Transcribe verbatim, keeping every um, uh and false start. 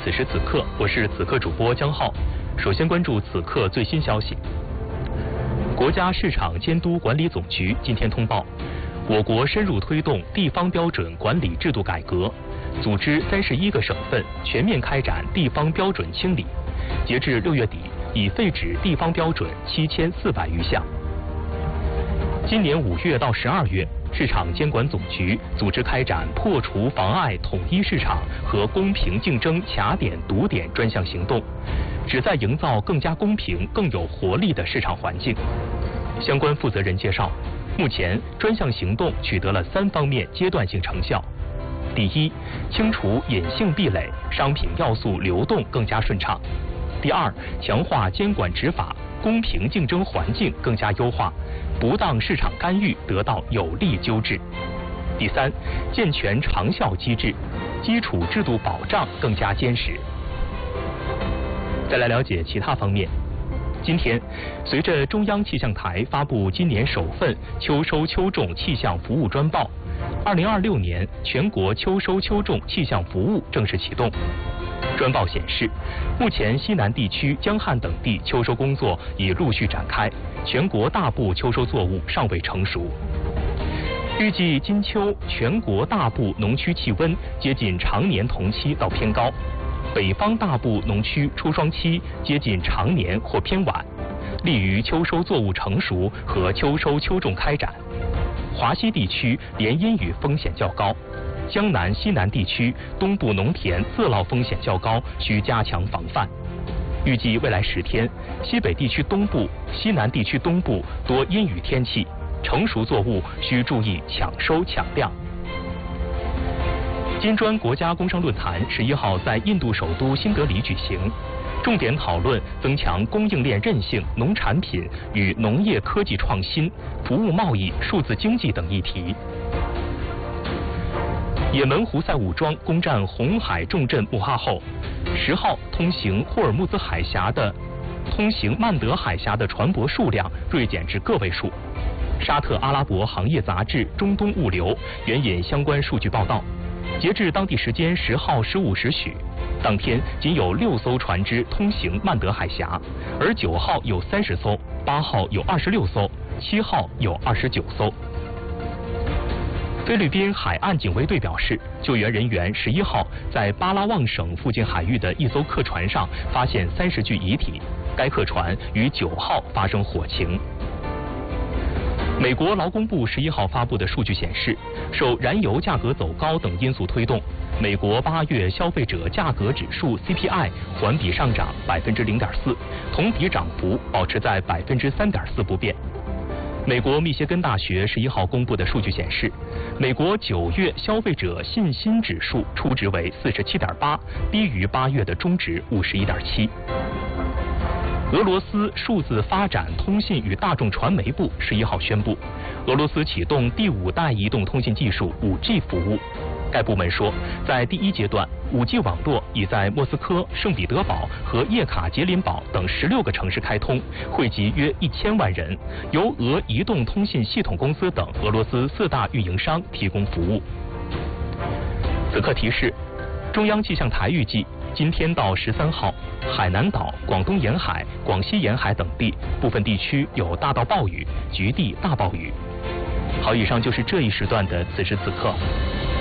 此时此刻，我是此刻主播江浩。首先关注此刻最新消息。国家市场监督管理总局今天通报，我国深入推动地方标准管理制度改革，组织三十一个省份全面开展地方标准清理，截至六月底，已废止地方标准七千四百余项。今年五月到十二月，市场监管总局组织开展破除妨碍统一市场和公平竞争卡点堵点专项行动，旨在营造更加公平、更有活力的市场环境。相关负责人介绍，目前专项行动取得了三方面阶段性成效。第一，清除隐性壁垒，商品要素流动更加顺畅。第二，强化监管执法，公平竞争环境更加优化，不当市场干预得到有力纠治。第三，健全长效机制，基础制度保障更加坚实。再来了解其他方面。今天，随着中央气象台发布今年首份秋收秋种气象服务专报，二零二六年全国秋收秋种气象服务正式启动。专报显示，目前西南地区、江汉等地秋收工作已陆续展开，全国大部秋收作物尚未成熟。预计今秋全国大部农区气温接近常年同期到偏高，北方大部农区初霜期接近常年或偏晚，利于秋收作物成熟和秋收秋种开展。华西地区连阴雨风险较高，江南西南地区东部农田色涝风险较高，需加强防范。预计未来十天，西北地区东部、西南地区东部多阴雨天气，成熟作物需注意抢收抢量。金砖国家工商论坛十一号在印度首都新德里举行，重点讨论增强供应链韧性、农产品与农业科技创新、服务贸易、数字经济等议题。也门胡塞武装攻占红海重镇穆哈后，十号通行霍尔木兹海峡的通行曼德海峡的船舶数量锐减至个位数。沙特阿拉伯行业杂志《中东物流》援引相关数据报道，截至当地时间十号十五时许，当天仅有六艘船只通行曼德海峡，而九号有三十艘，八号有二十六艘，七号有二十九艘。菲律宾海岸警卫队表示，救援人员十一号在巴拉望省附近海域的一艘客船上发现三十具遗体，该客船于九号发生火情。美国劳工部十一号发布的数据显示，受燃油价格走高等因素推动，美国八月消费者价格指数 C P I 环比上涨百分之零点四，同比涨幅保持在百分之三点四不变。美国密歇根大学十一号公布的数据显示，美国九月消费者信心指数初值为四十七点八，低于八月的中值五十一点七。俄罗斯数字发展通信与大众传媒部十一号宣布，俄罗斯启动第五代移动通信技术 五 G 服务。该部门说，在第一阶段 ，五 G 网络已在莫斯科、圣彼得堡和叶卡捷琳堡等十六个城市开通，惠及约一千万人，由俄移动通信系统公司等俄罗斯四大运营商提供服务。此刻提示，中央气象台预计，今天到十三号，海南岛、广东沿海、广西沿海等地部分地区有大到暴雨，局地大暴雨。好，以上就是这一时段的此时此刻。